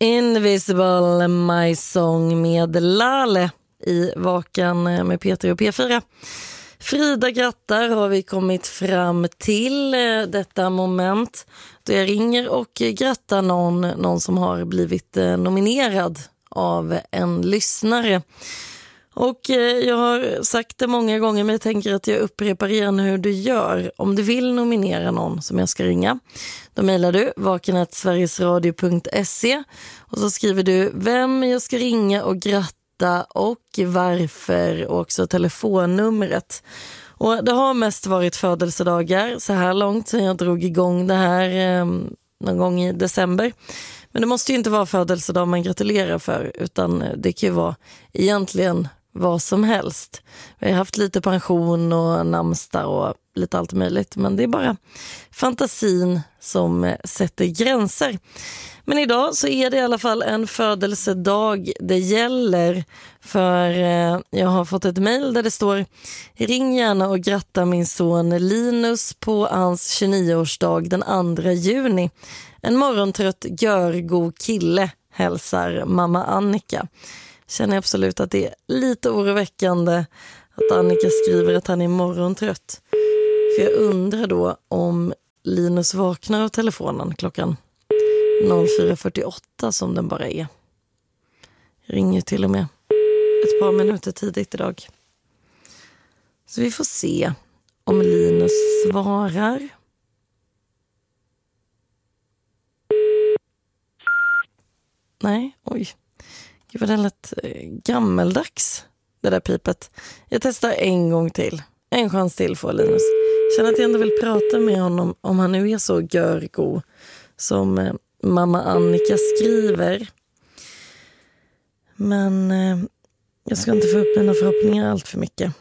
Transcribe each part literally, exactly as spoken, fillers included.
Invisible, My Song med Lale i Vakan med Peter och P fyra. Frida grattar har vi kommit fram till detta moment då jag ringer och grattar någon, någon som har blivit nominerad av en lyssnare. Och jag har sagt det många gånger, men jag tänker att jag upprepar igen hur du gör. Om du vill nominera någon som jag ska ringa, då mejlar du vaken at sverigesradio punkt se och så skriver du vem jag ska ringa och gratta och varför och också telefonnumret. Och det har mest varit födelsedagar så här långt sedan jag drog igång det här eh, någon gång i december. Men det måste ju inte vara födelsedag man gratulerar för, utan det kan ju vara egentligen vad som helst. Vi har haft lite pension och namnsdag och lite allt möjligt, men det är bara fantasin som sätter gränser. Men idag så är det i alla fall en födelsedag det gäller, för jag har fått ett mejl där det står: ring gärna och gratta min son Linus på hans tjugonioårsdag den andra juni. En morgontrött görgod kille, hälsar mamma Annika. Känner absolut att det är lite oroväckande att Annika skriver att han är morgontrött. För jag undrar då om Linus vaknar av telefonen klockan fyra fyrtioåtta som den bara är. Ringer till och med ett par minuter tidigt idag. Så vi får se om Linus svarar. Nej, oj. Gud vad det lät gammeldags, det där pipet. Jag testar en gång till. En chans till för Linus. Känner att jag ändå vill prata med honom om han nu är så görgo som eh, mamma Annika skriver. Men eh, jag ska inte få upp mina förhoppningar allt för mycket.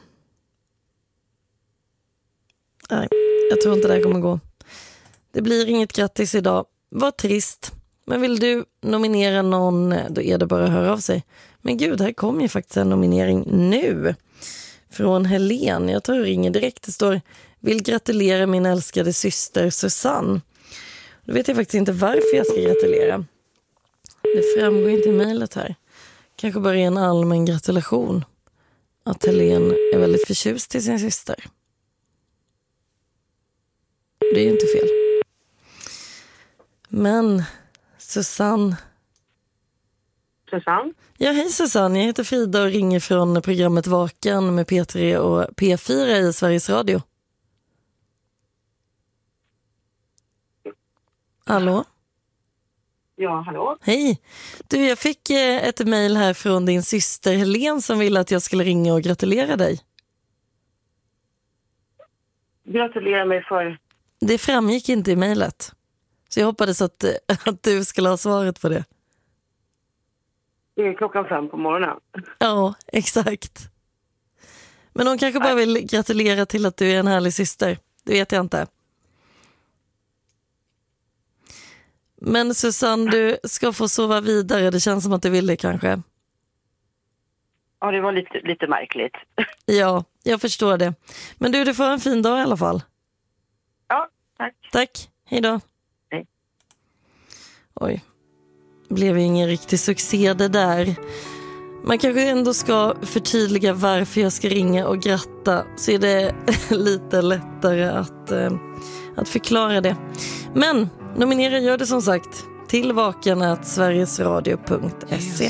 Nej, jag tror inte det här kommer gå. Det blir inget grattis idag. Vad trist. Men vill du nominera någon, då är det bara att höra av sig. Men gud, här kommer ju faktiskt en nominering nu. Från Helen. Jag tar och ringer direkt. Det står: vill gratulera min älskade syster Susanne. Då vet jag faktiskt inte varför jag ska gratulera. Det framgår inte i mejlet här. Kanske bara en allmän gratulation. Att Helen är väldigt förtjust till sin syster. Det är ju inte fel. Men Susanne. Susanne? Ja, hej Susanne. Jag heter Frida och ringer från programmet Vakan med P tre och P fyra i Sveriges Radio. Hallå? Ja, hallå? Hej. Du, jag fick ett mejl här från din syster Helen som ville att jag skulle ringa och gratulera dig. Gratulera mig för... Det framgick inte i mejlet. Så jag hoppades att, att du skulle ha svaret på det. Det är klockan fem på morgonen. Ja, exakt. Men hon kanske bara vill gratulera till att du är en härlig syster. Det vet jag inte. Men Susanne, du ska få sova vidare. Det känns som att du vill det kanske. Ja, det var lite, lite märkligt. Ja, jag förstår det. Men du, du får en fin dag i alla fall. Ja, tack. Tack, hej då. Hej. Oj, blev ingen riktig succé det där. Man kanske ändå ska förtydliga varför jag ska ringa och gratta, så är det lite lättare att, eh, att förklara det. Men nominera gör det som sagt till vaken at sverigesradio punkt se.